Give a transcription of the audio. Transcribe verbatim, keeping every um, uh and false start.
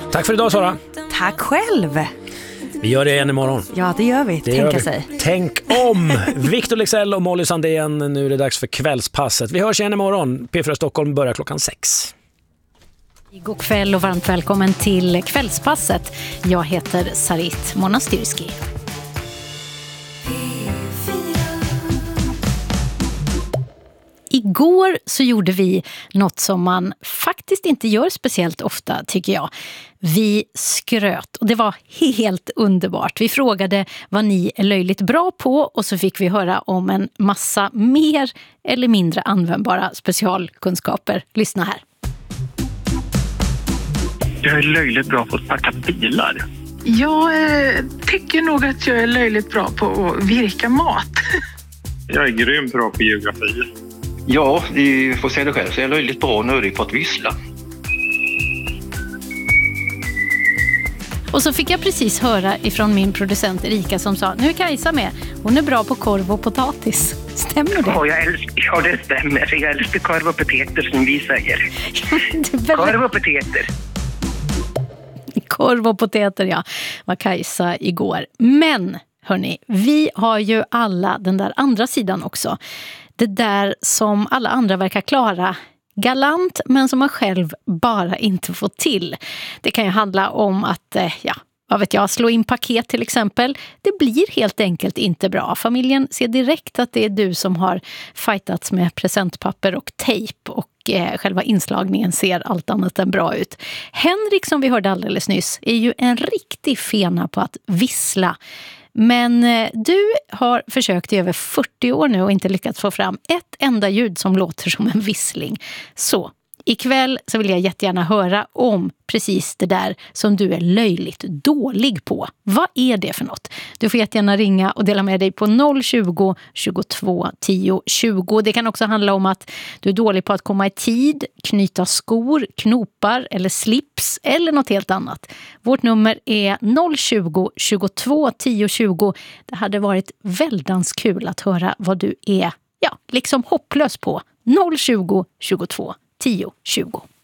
Tack för idag, Sara. Tack själv. Vi gör det igen imorgon. Ja, det gör vi. Det Tänka gör vi. sig. Tänk om! Victor Leksell och Molly Sandén. Nu är det dags för kvällspasset. Vi hörs igen imorgon. P fyra Stockholm börjar klockan sex. God kväll och varmt välkommen till kvällspasset. Jag heter Sarit Monastyrski. Igår så gjorde vi något som man faktiskt inte gör speciellt ofta, tycker jag. Vi skröt och det var helt underbart. Vi frågade vad ni är löjligt bra på och så fick vi höra om en massa mer eller mindre användbara specialkunskaper. Lyssna här. Jag är löjligt bra på att starta bilar. Jag eh, tycker nog att jag är löjligt bra på att virka mat. Jag är grymt bra på geografi. Ja, vi får se det själv. Så jag är löjligt bra och nördig på att vissla. Och så fick jag precis höra ifrån min producent Erika som sa, nu är Kajsa med. Hon är bra på korv och potatis. Stämmer det? Ja, jag älskar, ja det stämmer. Jag älskar korv och potatis som vi säger. väldigt... Korv och potatis. Korv och potater, ja. Var Kajsa igår. Men, hörni, vi har ju alla den där andra sidan också. Det där som alla andra verkar klara galant, men som man själv bara inte får till. Det kan ju handla om att, ja, vad vet jag, slå in paket till exempel. Det blir helt enkelt inte bra. Familjen ser direkt att det är du som har fightats med presentpapper och tejp och eh, själva inslagningen ser allt annat än bra ut. Henrik, som vi hörde alldeles nyss, är ju en riktig fena på att vissla. Men du har försökt i över fyrtio år nu och inte lyckats få fram ett enda ljud som låter som en vissling. Så ikväll så vill jag jättegärna höra om precis det där som du är löjligt dålig på. Vad är det för något? Du får jättegärna ringa och dela med dig på noll tjugo, tjugotvå, tio, tjugo. Det kan också handla om att du är dålig på att komma i tid, knyta skor, knopar eller slips eller något helt annat. Vårt nummer är noll tjugo, tjugotvå, tio, tjugo. Det hade varit väldans kul att höra vad du är, ja, liksom hopplös på. noll tjugo, tjugotvå, tio, tjugo.